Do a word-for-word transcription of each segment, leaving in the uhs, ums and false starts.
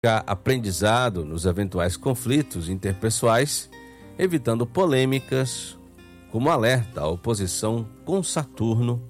aprendizado nos eventuais conflitos interpessoais, evitando polêmicas, como alerta à oposição com Saturno.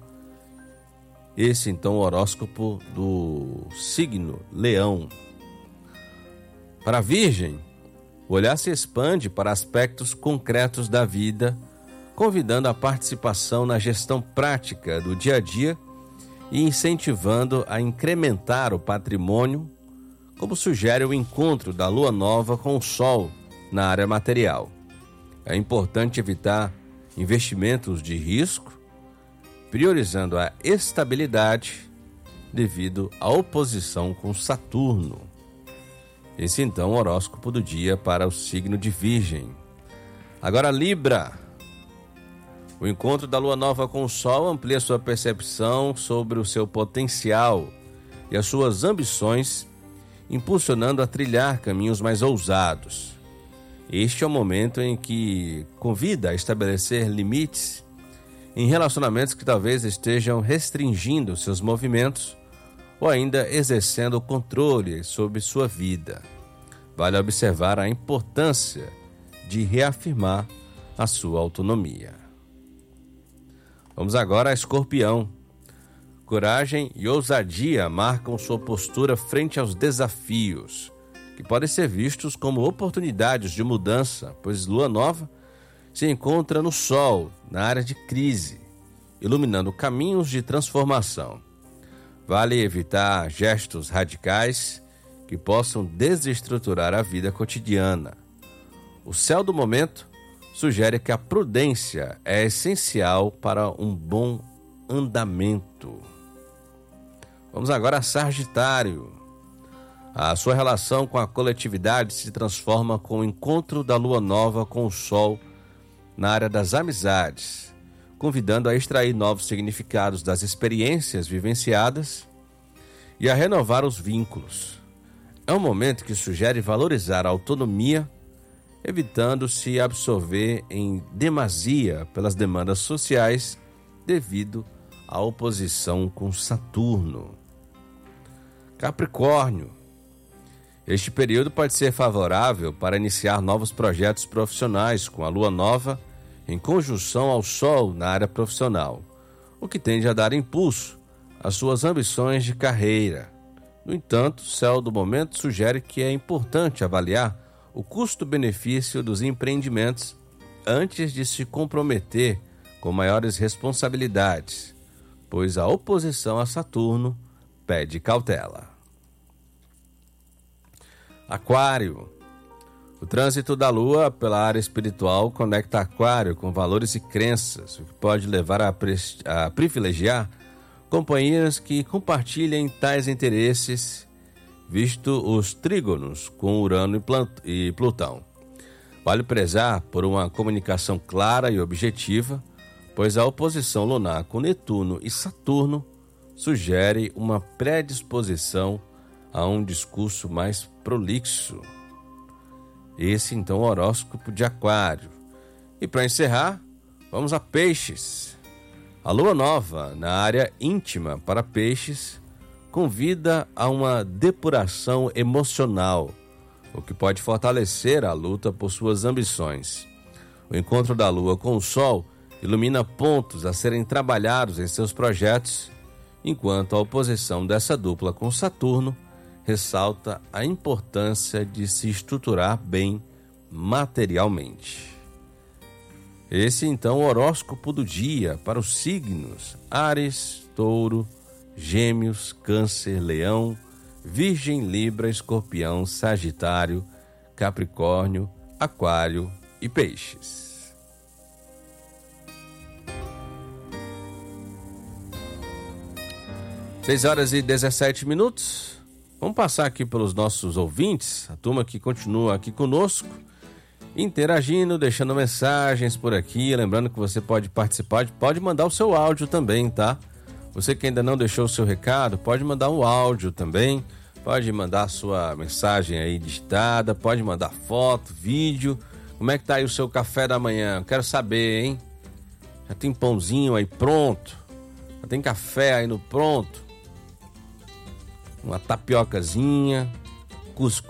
Esse então o horóscopo do signo Leão. Para a Virgem, o olhar se expande para aspectos concretos da vida, convidando a participação na gestão prática do dia a dia e incentivando a incrementar o patrimônio, como sugere o encontro da Lua Nova com o Sol na área material. É importante evitar investimentos de risco, priorizando a estabilidade devido à oposição com Saturno. Esse então é o horóscopo do dia para o signo de Virgem. Agora Libra. O encontro da Lua Nova com o Sol amplia sua percepção sobre o seu potencial e as suas ambições, impulsionando a trilhar caminhos mais ousados. Este é o momento em que convida a estabelecer limites em relacionamentos que talvez estejam restringindo seus movimentos ou ainda exercendo o controle sobre sua vida. Vale observar a importância de reafirmar a sua autonomia. Vamos agora a Escorpião. Coragem e ousadia marcam sua postura frente aos desafios, que podem ser vistos como oportunidades de mudança, pois Lua Nova se encontra no Sol, na área de crise, iluminando caminhos de transformação. Vale evitar gestos radicais que possam desestruturar a vida cotidiana. O céu do momento sugere que a prudência é essencial para um bom andamento. Vamos agora a Sagitário. A sua relação com a coletividade se transforma com o encontro da Lua Nova com o Sol na área das amizades, convidando a extrair novos significados das experiências vivenciadas e a renovar os vínculos. É um momento que sugere valorizar a autonomia, evitando se absorver em demasia pelas demandas sociais devido à oposição com Saturno. Capricórnio. Este período pode ser favorável para iniciar novos projetos profissionais com a Lua Nova em conjunção ao Sol na área profissional, o que tende a dar impulso às suas ambições de carreira. No entanto, o céu do momento sugere que é importante avaliar o custo-benefício dos empreendimentos antes de se comprometer com maiores responsabilidades, pois a oposição a Saturno pede cautela. Aquário. O trânsito da Lua pela área espiritual conecta Aquário com valores e crenças, o que pode levar a, a privilegiar companhias que compartilhem tais interesses, visto os trígonos com Urano e Plutão. Vale prezar por uma comunicação clara e objetiva, pois a oposição lunar com Netuno e Saturno sugere uma predisposição a um discurso mais prolixo. Esse então é o horóscopo de Aquário. E para encerrar, vamos a Peixes. A Lua Nova na área íntima para Peixes convida a uma depuração emocional, o que pode fortalecer a luta por suas ambições. O encontro da Lua com o Sol ilumina pontos a serem trabalhados em seus projetos, enquanto a oposição dessa dupla com Saturno ressalta a importância de se estruturar bem materialmente. Esse então é o horóscopo do dia para os signos Áries, Touro, Gêmeos, Câncer, Leão, Virgem, Libra, Escorpião, Sagitário, Capricórnio, Aquário e Peixes. seis horas e dezessete minutos. Vamos passar aqui pelos nossos ouvintes, a turma que continua aqui conosco, interagindo, deixando mensagens por aqui. Lembrando que você pode participar, pode mandar o seu áudio também, tá? Você que ainda não deixou o seu recado, pode mandar um áudio também, pode mandar sua mensagem aí digitada, pode mandar foto, vídeo. Como é que tá aí o seu café da manhã? Quero saber, hein? Já tem pãozinho aí pronto? Já tem café aí no pronto? Uma tapiocazinha, cuscuz